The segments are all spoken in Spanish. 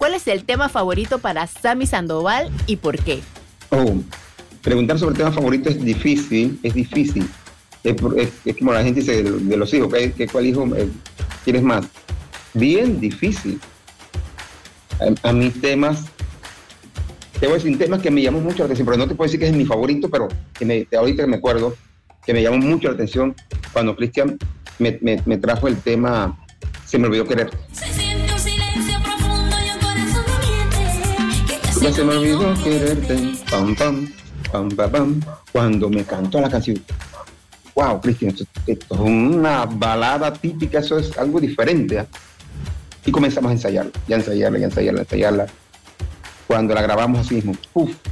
¿Cuál es el tema favorito para Sammy Sandoval y por qué? Preguntar sobre el tema favorito es difícil. Es como la gente dice de los hijos, ¿cuál hijo quieres más? Bien difícil. A mis temas, te voy a decir temas que me llaman mucho la atención, pero no te puedo decir que es mi favorito, pero ahorita que me acuerdo, que me llamó mucho la atención cuando Cristian me trajo el tema Se me olvidó querer. Se siente un silencio profundo y un corazón que Se me olvidó quererte, pam, pam, pam, pam, pam. Cuando me cantó la canción, wow, Cristian, esto es una balada típica, eso es algo diferente, ¿eh? Y comenzamos a ensayarla. Cuando la grabamos así mismo,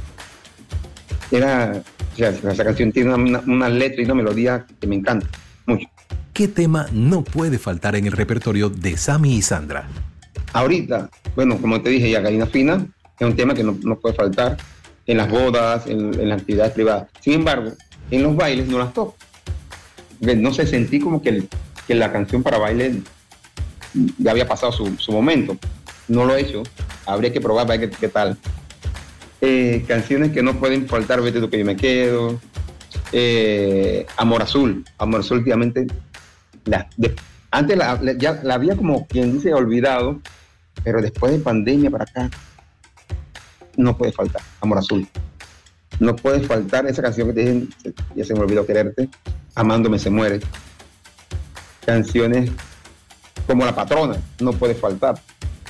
esa canción tiene una letra y una melodía que me encanta mucho. ¿Qué tema no puede faltar en el repertorio de Sammy y Sandra? Ahorita, bueno, como te dije ya, Gallina Fina es un tema que no puede faltar en las bodas, en las actividades privadas. Sin embargo, en los bailes no las toco. No sé, sentí como que la canción para baile ya había pasado su momento. No lo he hecho, habría que probar para ver qué tal. Canciones que no pueden faltar, Vete tú que yo me quedo, Amor Azul últimamente, antes ya la había como quien dice olvidado, pero después de pandemia para acá, no puede faltar, Amor Azul. No puede faltar esa canción que te dije, ya se me olvidó quererte, Amándome se muere. Canciones como La Patrona, no puede faltar.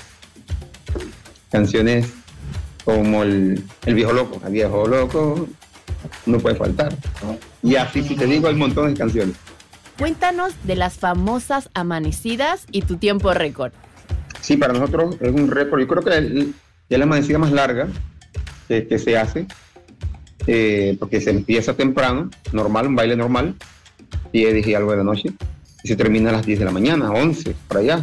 Canciones como el viejo loco, no puede faltar. Y así, si te digo, hay montones de canciones. Cuéntanos de las famosas amanecidas y tu tiempo récord. Sí, para nosotros es un récord. Yo creo que es la amanecida más larga que se hace, porque se empieza temprano, normal, un baile normal, 10 y algo de la noche, y se termina a las 10 de la mañana, 11, por allá.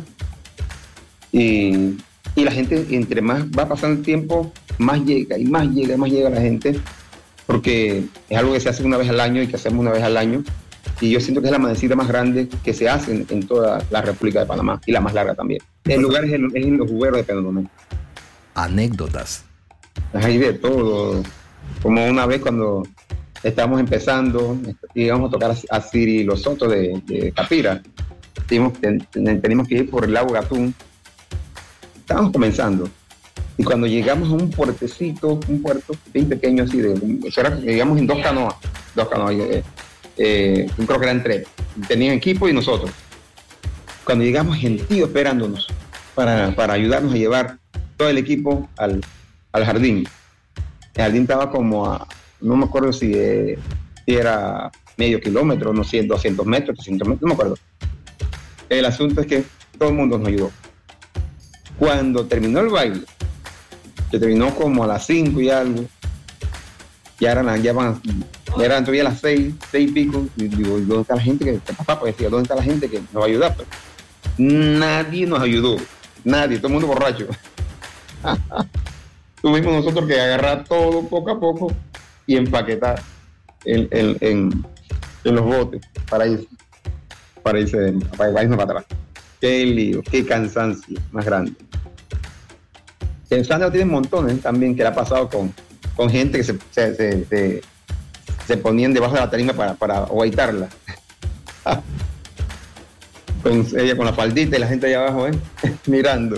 Y la gente, entre más va pasando el tiempo, más llega la gente, porque es algo que se hace una vez al año y que hacemos una vez al año, y yo siento que es la amanecida más grande que se hace en toda la República de Panamá, y la más larga también. El lugar es en los jugueros de Peñalolén. Anécdotas. Hay de todo, como una vez cuando estábamos empezando, íbamos a tocar a Siri Los Sotos de Capira, teníamos que ir por el lago Gatún. Estábamos comenzando, y cuando llegamos a un puerto bien pequeño así, llegamos en dos canoas, yo creo que eran 3, tenían equipo y nosotros. Cuando llegamos, gentío esperándonos para ayudarnos a llevar todo el equipo al jardín. El jardín estaba como no me acuerdo si era medio kilómetro, no sé, 200 metros, 300 metros, no me acuerdo. El asunto es que todo el mundo nos ayudó. Cuando terminó el baile, que terminó como a las 5 y algo, ya eran todavía las 6 y pico, y digo, ¿dónde está la gente decía, ¿dónde está la gente que nos va a ayudar? Pero nadie nos ayudó, nadie, todo el mundo borracho. Tuvimos nosotros que agarrar todo poco a poco y empaquetar en los botes para irnos para atrás. Qué lío, qué cansancio más grande. En Sandra tiene montones también que le ha pasado con gente que se ponían debajo de la tarima para guaitarla. Ella con la faldita y la gente allá abajo, mirando.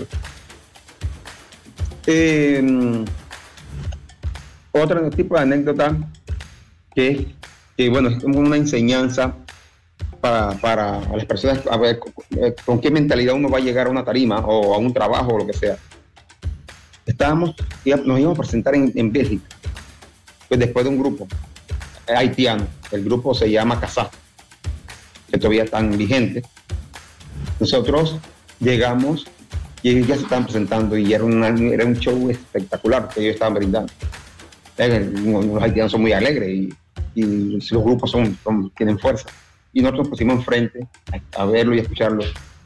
Otro tipo de anécdota que bueno, es como una enseñanza para las personas, a ver con qué mentalidad uno va a llegar a una tarima o a un trabajo o lo que sea. Nos íbamos a presentar en Bélgica, pues después de un grupo haitiano. El grupo se llama Casá, que todavía están vigentes. Nosotros llegamos y ellos ya se estaban presentando y era un show espectacular que ellos estaban brindando. Los haitianos son muy alegres y los grupos tienen fuerza. Y nosotros nos pusimos enfrente a verlo y a escucharlo.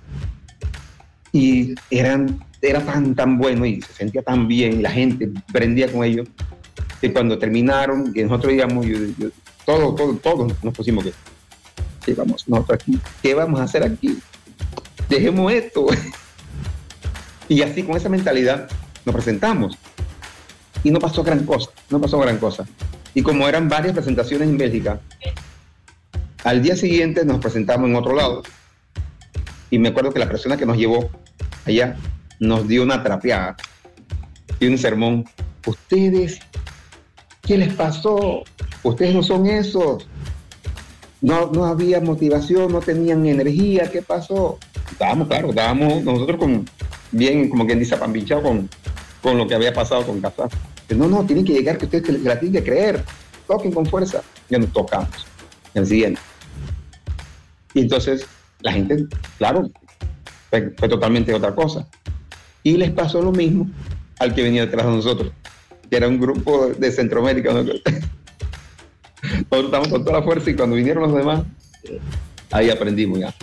Y era tan bueno y se sentía tan bien, y la gente prendía con ellos, que cuando terminaron, que nosotros digamos, todos nos pusimos que vamos nosotros aquí, ¿qué vamos a hacer aquí? Dejemos esto. Y así, con esa mentalidad, nos presentamos. Y no pasó gran cosa. Y como eran varias presentaciones en Bélgica, al día siguiente nos presentamos en otro lado. Y me acuerdo que la persona que nos llevó allá nos dio una trapeada y un sermón. Ustedes, ¿qué les pasó? Ustedes no son esos. No había motivación, no tenían energía. ¿Qué pasó? Estábamos nosotros bien, como quien dice, apambichados con lo que había pasado con Casar. No, tienen que llegar, que ustedes la tienen que creer. Toquen con fuerza. Ya nos tocamos. El siguiente. Y entonces la gente, claro, fue totalmente otra cosa. Y les pasó lo mismo al que venía detrás de nosotros, que era un grupo de Centroamérica. Nosotros estábamos con toda la fuerza y cuando vinieron los demás, ahí aprendimos ya.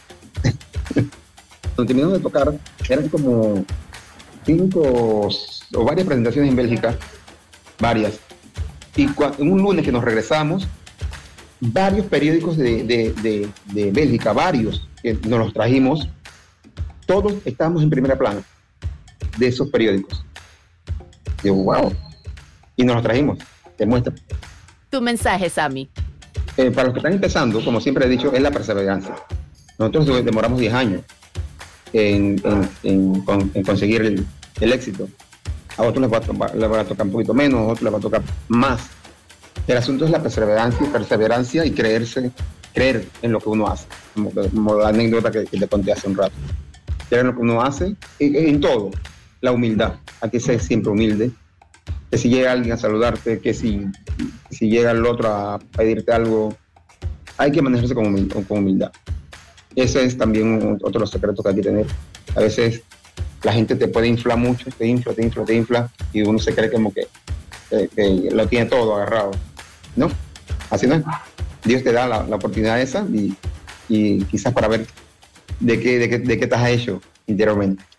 Cuando terminamos de tocar, eran como 5 o varias presentaciones en Bélgica, varias. Y en un lunes que nos regresamos, varios periódicos de Bélgica, varios, que nos los trajimos, todos estábamos en primera plana de esos periódicos. Digo, wow. Y nos los trajimos, te muestra. Tu mensaje, Sammy. Para los que están empezando, como siempre he dicho, es la perseverancia. Nosotros demoramos 10 años en conseguir el éxito. A otros les va a tocar un poquito menos, a otros les va a tocar más. El asunto es la perseverancia y creer en lo que uno hace, como la anécdota que te conté hace un rato. Creer en lo que uno hace, en todo. La humildad, hay que ser siempre humilde. Que si llega alguien a saludarte, que si llega el otro a pedirte algo, hay que manejarse con humildad. Ese es también otro de los secretos que hay que tener. A veces la gente te puede inflar mucho, te infla, y uno se cree como que lo tiene todo agarrado. No, así no es. Dios te da la oportunidad esa y quizás para ver de qué estás hecho interiormente.